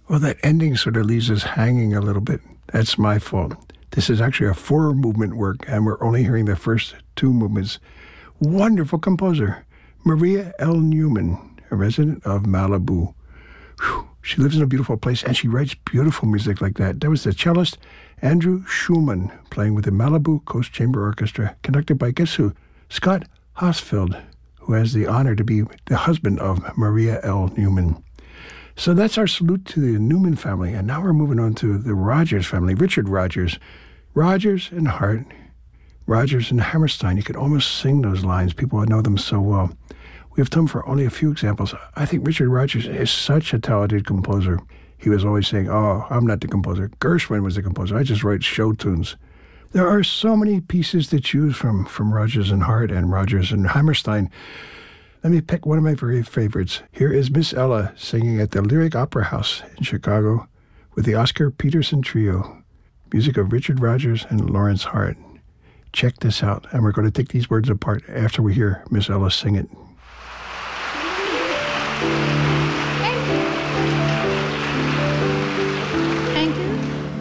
Well, that ending sort of leaves us hanging a little bit. That's my fault. This is actually a 4-movement work, and we're only hearing the first 2 movements. Wonderful composer, Maria L. Newman, a resident of Malibu. Whew. She lives in a beautiful place, and she writes beautiful music like that. That was the cellist Andrew Schulman playing with the Malibu Coast Chamber Orchestra, conducted by, guess who? Scott Hosfeld, who has the honor to be the husband of Maria L. Newman. So that's our salute to the Newman family, and now we're moving on to the Rogers family. Richard Rogers. Rogers and Hart, Rogers and Hammerstein. You could almost sing those lines. People know them so well. We have time for only a few examples. I think Richard Rogers is such a talented composer. He was always saying, oh, I'm not the composer. Gershwin was the composer. I just write show tunes. There are so many pieces to choose from Rogers and Hart and Rogers and Hammerstein. Let me pick one of my very favorites. Here is Miss Ella singing at the Lyric Opera House in Chicago with the Oscar Peterson Trio. Music of Richard Rogers and Lawrence Hart. Check this out, and we're going to take these words apart after we hear Miss Ella sing it.